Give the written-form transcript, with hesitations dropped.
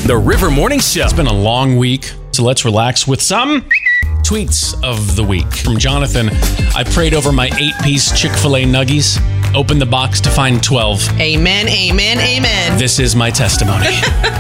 The River Morning Show. It's been a long week, so let's relax with some tweets of the week. From Jonathan, I prayed over my 8-piece Chick-fil-A Nuggies, opened the box to find 12. Amen, amen, amen. This is my testimony.